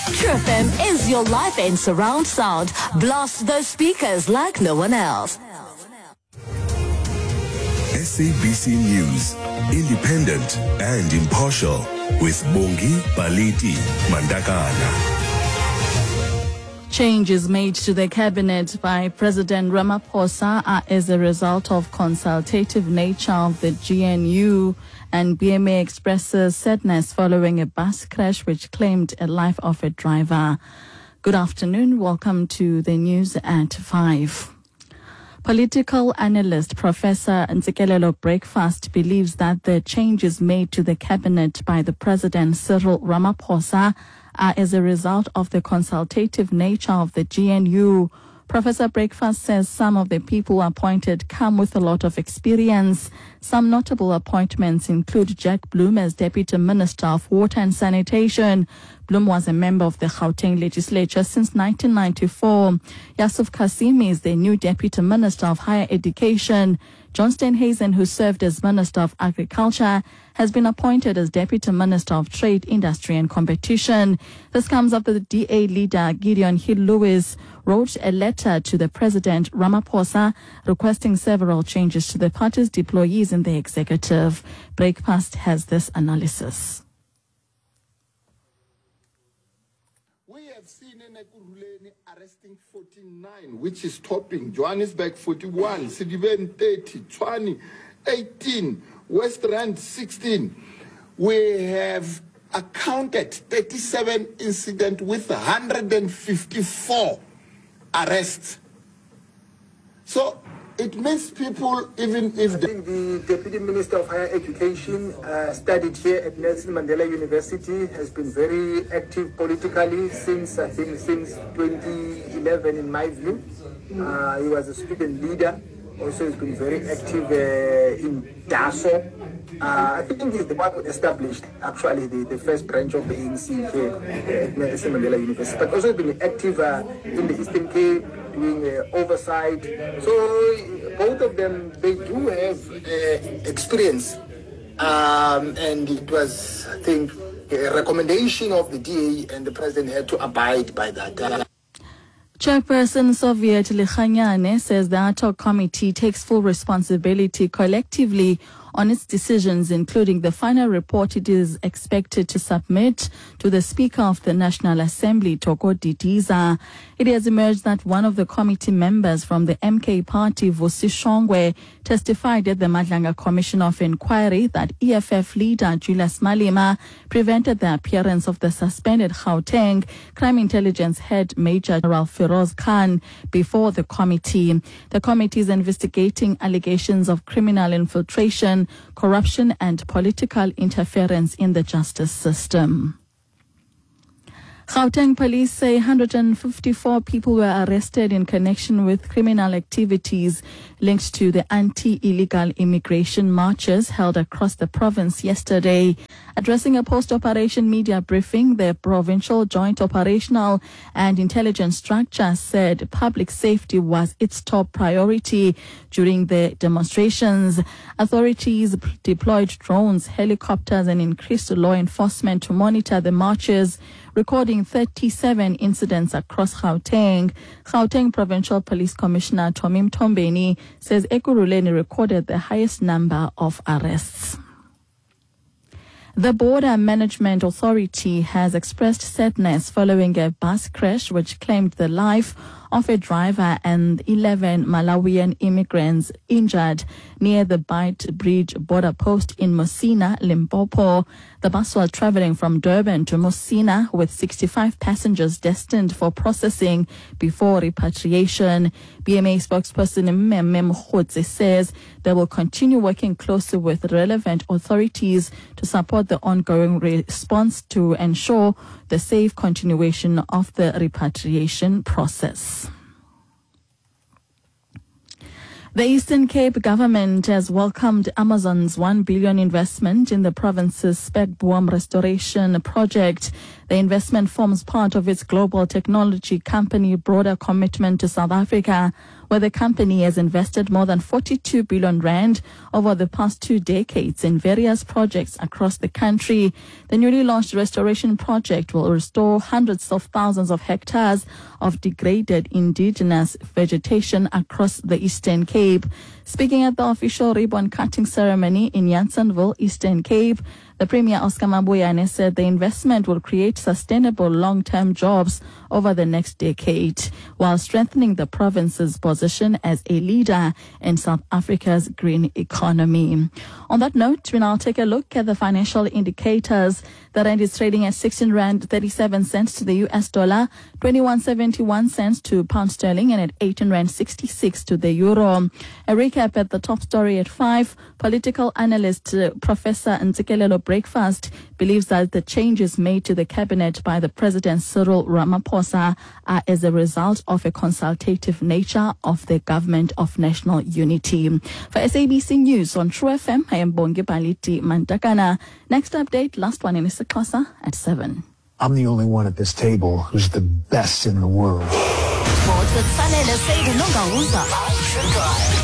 True FM is your life and surround sound. Blast those speakers like no one else. SABC News, independent and impartial, with Bongi Baliti Mandakana. Changes made to the cabinet by President Ramaphosa are as a result of consultative nature of the GNU, and BMA expresses sadness following a bus crash which claimed the life of a driver. Good afternoon. Welcome to the news at 5. Political analyst Professor Ntsikelelo Breakfast believes that the changes made to the cabinet by the President Cyril Ramaphosa are as a result of the consultative nature of the GNU. Professor Breakfast says some of the people appointed come with a lot of experience. Some notable appointments include Jack Bloom as Deputy Minister of Water and Sanitation. Bloom was a member of the Gauteng legislature since 1994. Yusuf Kassim is the new Deputy Minister of Higher Education. John Steenhuisen, who served as Minister of Agriculture, has been appointed as Deputy Minister of Trade, Industry and Competition. This comes after the DA leader Gideon Hill-Lewis wrote a letter to the President Ramaphosa requesting several changes to the party's deployees in the executive. Breakfast has this analysis. We have seen in Ekurhuleni arresting 49, which is topping. Johannesburg 41, Sidiben 30, Tshwane 18, West Rand 16. We have accounted 37 incidents with 154 arrests. So it means people, even if I think the Deputy Minister of Higher Education studied here at Nelson Mandela University, has been very active politically since 2011 in my view. He was a student leader, also has been very active in DASO. I think he's the one who established actually the first branch of the ANC here at Nelson Mandela University, but also been active in the Eastern Cape, doing oversight. So both of them, they do have experience, and it was, I think, a recommendation of the DA, and the president had to abide by that. Chairperson Soviet Likhanyane says the ad hoc committee takes full responsibility collectively on its decisions, including the final report it is expected to submit to the Speaker of the National Assembly, Toko Didiza. It has emerged that one of the committee members from the MK party, Vusi Shongwe, testified at the Madlanga Commission of Inquiry that EFF leader Julius Malema prevented the appearance of the suspended Gauteng Crime Intelligence Head Major General Feroz Khan before the committee. The committee is investigating allegations of criminal infiltration, corruption and political interference in the justice system. Gauteng police say 154 people were arrested in connection with criminal activities linked to the anti-illegal immigration marches held across the province yesterday. Addressing a post-operation media briefing, the Provincial Joint Operational and Intelligence Structure said public safety was its top priority during the demonstrations. Authorities deployed drones, helicopters and increased law enforcement to monitor the marches, recording 37 incidents across Gauteng. Gauteng Provincial Police Commissioner Tomim Tombeni says Ekurhuleni recorded the highest number of arrests. The Border Management Authority has expressed sadness following a bus crash which claimed the life of a driver and 11 Malawian immigrants injured near the Beitbridge border post in Mosina, Limpopo. The bus was traveling from Durban to Mosina with 65 passengers destined for processing before repatriation. BMA spokesperson Mmem Khotse says they will continue working closely with relevant authorities to support the ongoing response to ensure the safe continuation of the repatriation process. The Eastern Cape government has welcomed Amazon's $1 billion investment in the province's Spekboom restoration project. The investment forms part of its global technology company broader commitment to South Africa, where the company has invested more than 42 billion rand over the past 2 decades in various projects across the country. The newly launched restoration project will restore hundreds of thousands of hectares of degraded indigenous vegetation across the Eastern Cape. Speaking at the official ribbon cutting ceremony in Janssenville, Eastern Cape, the Premier Oscar Mabuyane said the investment will create sustainable long-term jobs over the next decade, while strengthening the province's position as a leader in South Africa's green economy. On that note, we now take a look at the financial indicators. The rand is trading at 16 rand 37 cents to the US dollar, 21.71 cents to pound sterling, and at 18 rand 66 to the euro. A recap at the top story at 5. Political analyst Professor Ntsikelelo Breakfast believes that the changes made to the cabinet by the President Cyril Ramaphosa are as a result of a consultative nature of the Government of National Unity. For SABC News on True FM, I am Bongi Paliti Mantakana. Next update, last one in isiXhosa at 7. I'm the only one at this table who's the best in the world. Sports with Fanele Seyde Nongawuza.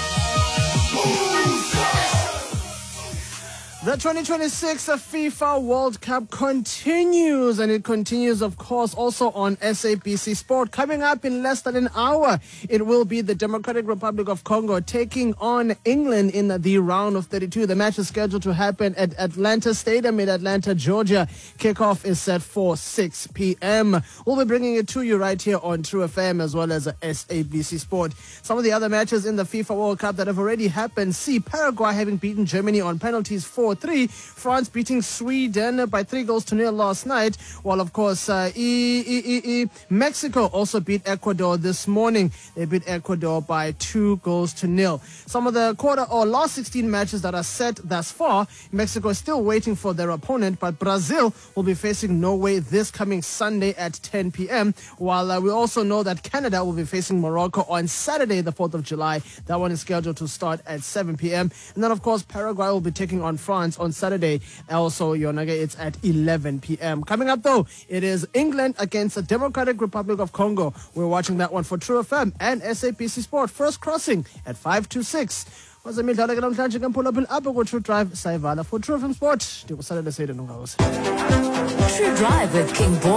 The 2026 FIFA World Cup continues, and it continues, of course, also on SABC Sport. Coming up in less than an hour, it will be the Democratic Republic of Congo taking on England in the round of 32. The match is scheduled to happen at Atlanta Stadium in Atlanta, Georgia. Kickoff is set for 6 p.m. We'll be bringing it to you right here on True FM as well as SABC Sport. Some of the other matches in the FIFA World Cup that have already happened. See Paraguay having beaten Germany on penalties 4-3. France beating Sweden by 3-0 last night, while of course Mexico also beat Ecuador this morning. They beat Ecuador by 2-0. Some of the last 16 matches that are set thus far, Mexico is still waiting for their opponent, but Brazil will be facing Norway this coming Sunday at 10 p.m. While we also know that Canada will be facing Morocco on Saturday, the 4th of July. That one is scheduled to start at 7 p.m. And then of course Paraguay will be taking on France on Saturday. Also, Yonage, it's at 11 p.m. Coming up, though, it is England against the Democratic Republic of Congo. We're watching that one for True FM and SABC Sport. First crossing at 5-6. True Drive, Saivala for True FM Sport. True Drive with King Bo.